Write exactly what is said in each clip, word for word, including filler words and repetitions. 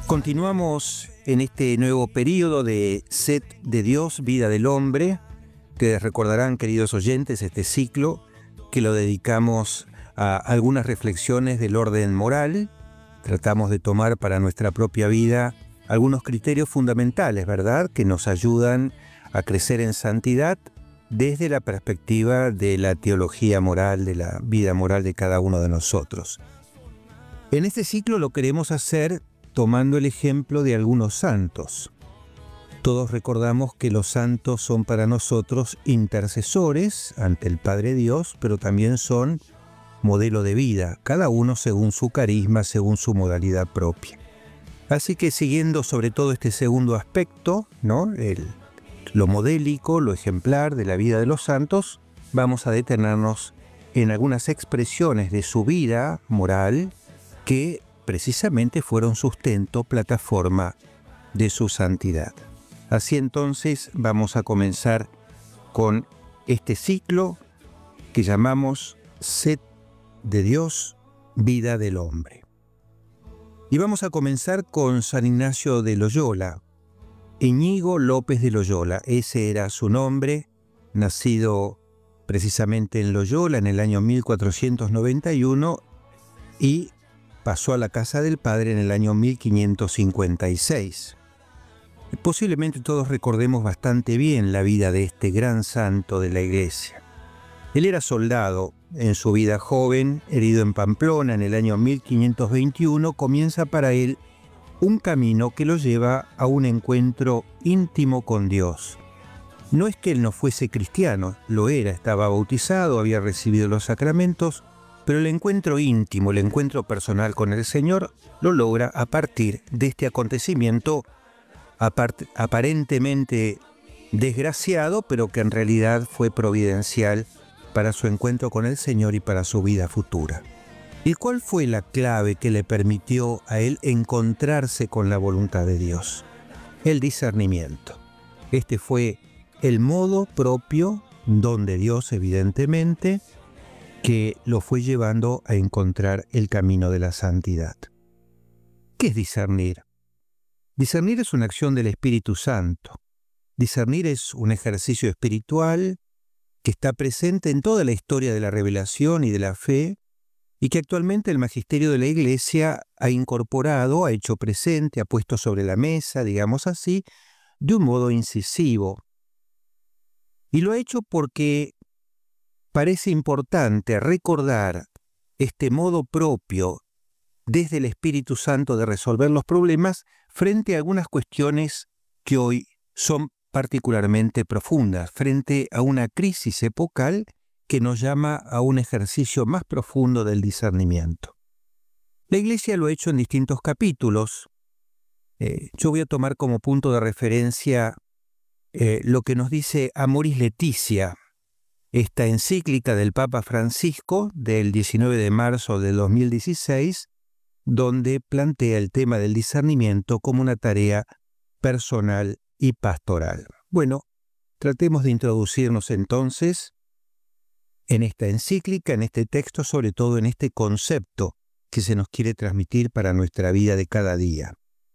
Continuamos en este nuevo periodo de Sed de Dios, Vida del Hombre. Ustedes recordarán, queridos oyentes, este ciclo que lo dedicamos a algunas reflexiones del orden moral. Tratamos de tomar para nuestra propia vida algunos criterios fundamentales, ¿verdad?, que nos ayudan a crecer en santidad desde la perspectiva de la teología moral, de la vida moral de cada uno de nosotros. En este ciclo lo queremos hacer tomando el ejemplo de algunos santos. Todos recordamos que los santos son para nosotros intercesores ante el Padre Dios, pero también son modelo de vida, cada uno según su carisma, según su modalidad propia. Así que siguiendo sobre todo este segundo aspecto, ¿no?, el, lo modélico, lo ejemplar de la vida de los santos, vamos a detenernos en algunas expresiones de su vida moral que precisamente fueron sustento, plataforma de su santidad. Así entonces vamos a comenzar con este ciclo que llamamos Sed de Dios, Vida del Hombre. Y vamos a comenzar con San Ignacio de Loyola, Íñigo López de Loyola. Ese era su nombre, nacido precisamente en Loyola en el año mil cuatrocientos noventa y uno y pasó a la casa del Padre en el año mil quinientos cincuenta y seis. Posiblemente todos recordemos bastante bien la vida de este gran santo de la Iglesia. Él era soldado. En su vida joven, herido en Pamplona en el año mil quinientos veintiuno, comienza para él un camino que lo lleva a un encuentro íntimo con Dios. No es que él no fuese cristiano, lo era, estaba bautizado, había recibido los sacramentos, pero el encuentro íntimo, el encuentro personal con el Señor, lo logra a partir de este acontecimiento apart- aparentemente desgraciado, pero que en realidad fue providencial para su encuentro con el Señor y para su vida futura. ¿Y cuál fue la clave que le permitió a él encontrarse con la voluntad de Dios? El discernimiento. Este fue el modo propio, don de Dios evidentemente, que lo fue llevando a encontrar el camino de la santidad. ¿Qué es discernir? Discernir es una acción del Espíritu Santo. Discernir es un ejercicio espiritual que está presente en toda la historia de la revelación y de la fe, y que actualmente el magisterio de la Iglesia ha incorporado, ha hecho presente, ha puesto sobre la mesa, digamos así, de un modo incisivo. Y lo ha hecho porque parece importante recordar este modo propio desde el Espíritu Santo de resolver los problemas frente a algunas cuestiones que hoy son particularmente profundas, frente a una crisis epocal que nos llama a un ejercicio más profundo del discernimiento. La Iglesia lo ha hecho en distintos capítulos. Eh, yo voy a tomar como punto de referencia eh, lo que nos dice Amoris Laetitia, esta encíclica del Papa Francisco del diecinueve de marzo de dos mil dieciséis, donde plantea el tema del discernimiento como una tarea personal y pastoral. Bueno, tratemos de introducirnos entonces en esta encíclica, en este texto, sobre todo en este concepto que se nos quiere transmitir para nuestra vida de cada día.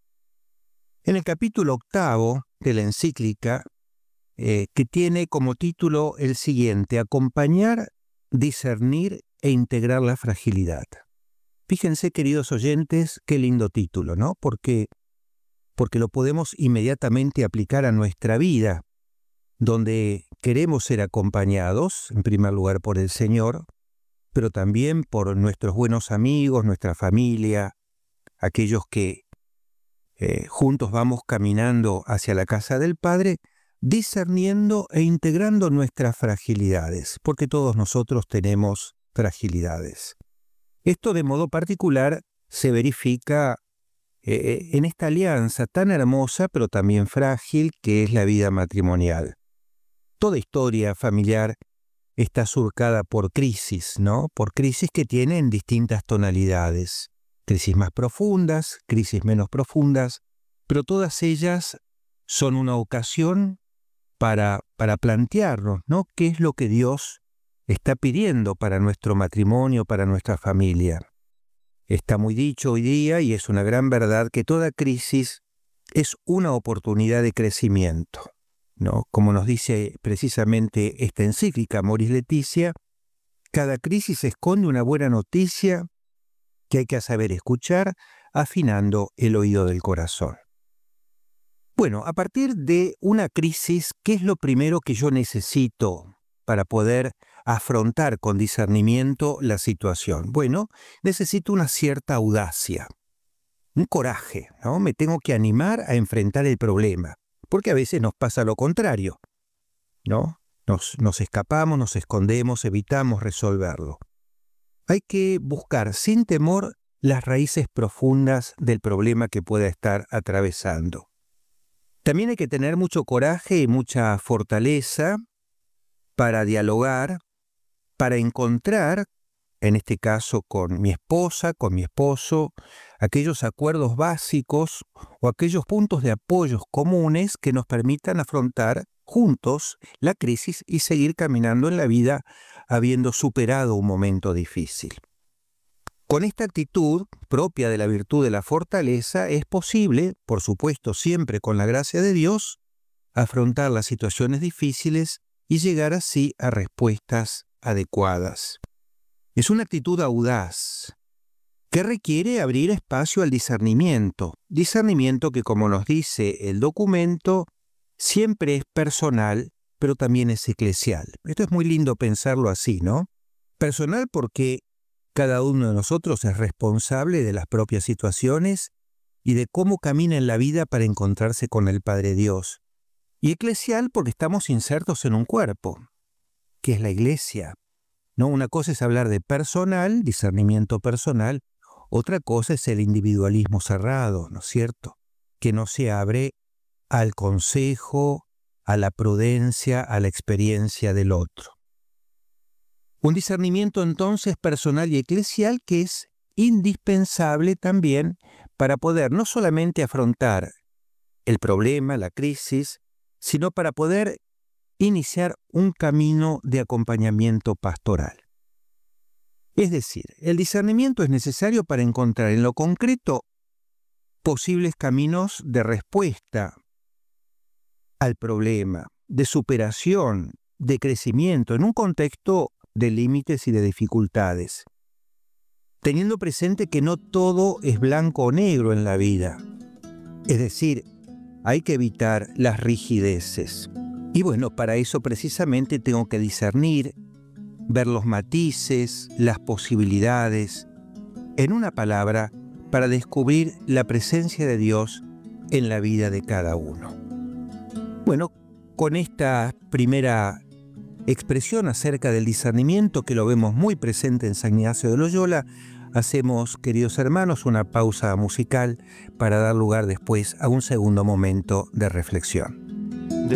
En el capítulo octavo de la encíclica, eh, que tiene como título el siguiente: acompañar, discernir e integrar la fragilidad. Fíjense, queridos oyentes, qué lindo título, ¿no? Porque, porque lo podemos inmediatamente aplicar a nuestra vida, donde queremos ser acompañados, en primer lugar por el Señor, pero también por nuestros buenos amigos, nuestra familia, aquellos que eh, juntos vamos caminando hacia la casa del Padre, discerniendo e integrando nuestras fragilidades, porque todos nosotros tenemos fragilidades. Esto de modo particular se verifica eh, en esta alianza tan hermosa, pero también frágil, que es la vida matrimonial. Toda historia familiar está surcada por crisis, ¿no? Por crisis que tienen distintas tonalidades. Crisis más profundas, crisis menos profundas, pero todas ellas son una ocasión para, para plantearnos, ¿no?, qué es lo que Dios está pidiendo para nuestro matrimonio, para nuestra familia. Está muy dicho hoy día y es una gran verdad que toda crisis es una oportunidad de crecimiento, ¿no? Como nos dice precisamente esta encíclica Amoris Laetitia, cada crisis esconde una buena noticia que hay que saber escuchar, afinando el oído del corazón. Bueno, a partir de una crisis, ¿qué es lo primero que yo necesito para poder afrontar con discernimiento la situación? Bueno, necesito una cierta audacia, un coraje, ¿no? Me tengo que animar a enfrentar el problema, porque a veces nos pasa lo contrario, ¿no? Nos, nos escapamos, nos escondemos, evitamos resolverlo. Hay que buscar sin temor las raíces profundas del problema que pueda estar atravesando. También hay que tener mucho coraje y mucha fortaleza para dialogar, para encontrar, en este caso con mi esposa, con mi esposo, aquellos acuerdos básicos o aquellos puntos de apoyo comunes que nos permitan afrontar juntos la crisis y seguir caminando en la vida habiendo superado un momento difícil. Con esta actitud propia de la virtud de la fortaleza es posible, por supuesto siempre con la gracia de Dios, afrontar las situaciones difíciles y llegar así a respuestas adecuadas. Es una actitud audaz que requiere abrir espacio al discernimiento, discernimiento que, como nos dice el documento, siempre es personal, pero también es eclesial. Esto es muy lindo pensarlo así, ¿no? Personal porque cada uno de nosotros es responsable de las propias situaciones y de cómo camina en la vida para encontrarse con el Padre Dios. Y eclesial porque estamos insertos en un cuerpo, que es la iglesia. ¿No? Una cosa es hablar de personal, discernimiento personal, otra cosa es el individualismo cerrado, ¿no es cierto? Que no se abre al consejo, a la prudencia, a la experiencia del otro. Un discernimiento entonces personal y eclesial que es indispensable también para poder no solamente afrontar el problema, la crisis, sino para poder iniciar un camino de acompañamiento pastoral. Es decir, el discernimiento es necesario para encontrar en lo concreto posibles caminos de respuesta al problema, de superación, de crecimiento, en un contexto de límites y de dificultades, teniendo presente que no todo es blanco o negro en la vida. Es decir, hay que evitar las rigideces. Y bueno, para eso precisamente tengo que discernir, ver los matices, las posibilidades, en una palabra, para descubrir la presencia de Dios en la vida de cada uno. Bueno, con esta primera expresión acerca del discernimiento, que lo vemos muy presente en San Ignacio de Loyola, hacemos, queridos hermanos, una pausa musical para dar lugar después a un segundo momento de reflexión.